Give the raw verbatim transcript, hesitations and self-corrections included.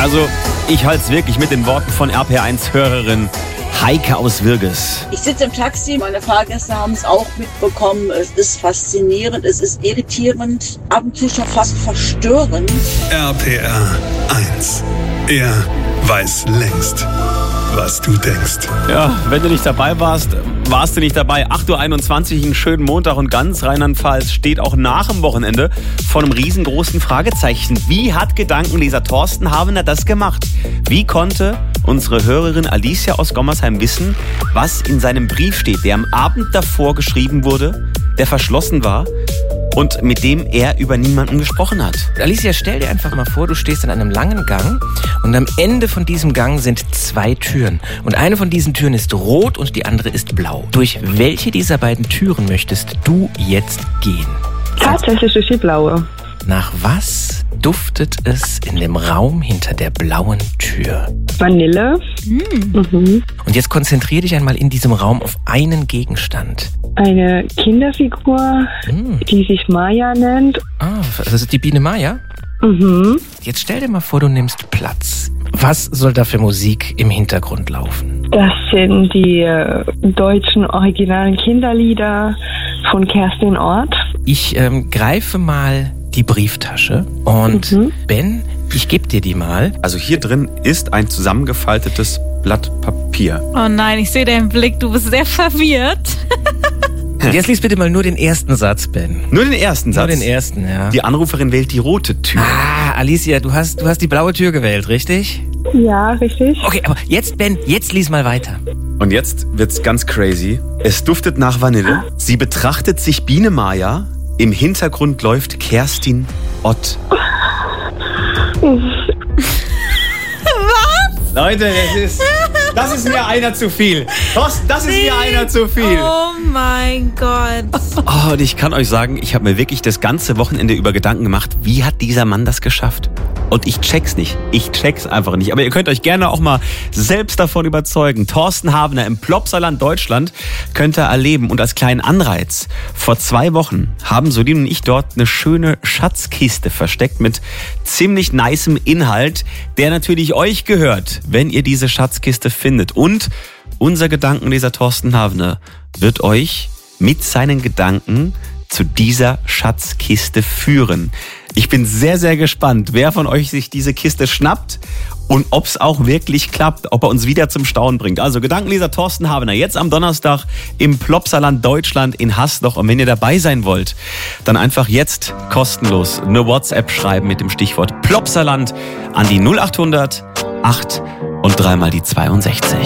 Also, ich halte es wirklich mit den Worten von R P R eins Hörerin Heike aus Würges. Ich sitze im Taxi, meine Fahrgäste haben es auch mitbekommen. Es ist faszinierend, es ist irritierend, ab und zu schon fast verstörend. R P R eins. Er weiß längst, was du denkst. Ja, wenn du nicht dabei warst, warst du nicht dabei. acht Uhr einundzwanzig, einen schönen Montag und ganz Rheinland-Pfalz steht auch nach dem Wochenende vor einem riesengroßen Fragezeichen. Wie hat Gedankenleser Thorsten Havener das gemacht? Wie konnte unsere Hörerin Alicia aus Gommersheim wissen, was in seinem Brief steht, der am Abend davor geschrieben wurde, der verschlossen war und mit dem er über niemanden gesprochen hat? Alicia, stell dir einfach mal vor, du stehst in einem langen Gang und am Ende von diesem Gang sind zwei Türen. Und eine von diesen Türen ist rot und die andere ist blau. Durch welche dieser beiden Türen möchtest du jetzt gehen? Tatsächlich durch die blaue. Nach was duftet es in dem Raum hinter der blauen Tür? Vanille. Mm. Mhm. Und jetzt konzentrier dich einmal in diesem Raum auf einen Gegenstand. Eine Kinderfigur, mm. die sich Maya nennt. Ah, das ist die Biene Maya? Mhm. Jetzt stell dir mal vor, du nimmst Platz. Was soll da für Musik im Hintergrund laufen? Das sind die äh, deutschen originalen Kinderlieder von Kerstin Ort. Ich ähm, greife mal die Brieftasche und mhm. Ben, ich gebe dir die mal. Also hier drin ist ein zusammengefaltetes Blatt Papier. Oh nein, ich sehe deinen Blick, du bist sehr verwirrt. Jetzt lies bitte mal nur den ersten Satz, Ben. Nur den ersten Satz? Nur den ersten, ja. Die Anruferin wählt die rote Tür. Ah, Alicia, du hast, du hast die blaue Tür gewählt, richtig? Ja, richtig. Okay, aber jetzt, Ben, jetzt lies mal weiter. Und jetzt wird's ganz crazy. Es duftet nach Vanille. Sie betrachtet sich Biene Maya. Im Hintergrund läuft Kerstin Ott. Was? Leute, das ist, das ist mir einer zu viel. Das, das ist mir einer zu viel. Oh mein Gott. Oh, und ich kann euch sagen, ich habe mir wirklich das ganze Wochenende über Gedanken gemacht, wie hat dieser Mann das geschafft? Und ich check's nicht. Ich check's einfach nicht. Aber ihr könnt euch gerne auch mal selbst davon überzeugen. Thorsten Havener im Plopsaland Deutschland könnt ihr erleben. Und als kleinen Anreiz, vor zwei Wochen haben Solin und ich dort eine schöne Schatzkiste versteckt mit ziemlich nicem Inhalt, der natürlich euch gehört, wenn ihr diese Schatzkiste findet. Und unser Gedankenleser Thorsten Havener wird euch mit seinen Gedanken zu dieser Schatzkiste führen. Ich bin sehr, sehr gespannt, wer von euch sich diese Kiste schnappt und ob es auch wirklich klappt, ob er uns wieder zum Staunen bringt. Also Gedankenleser Thorsten Havener, jetzt am Donnerstag im Plopsaland Deutschland in Hasloch. Und wenn ihr dabei sein wollt, dann einfach jetzt kostenlos eine WhatsApp schreiben mit dem Stichwort Plopsaland an die null acht hundert acht und dreimal die zweiundsechzig.